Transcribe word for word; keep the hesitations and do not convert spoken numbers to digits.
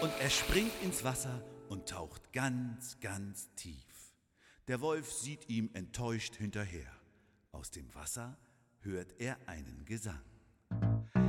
Und er springt ins Wasser und taucht ganz, ganz tief. Der Wolf sieht ihm enttäuscht hinterher. Aus dem Wasser hört er einen Gesang.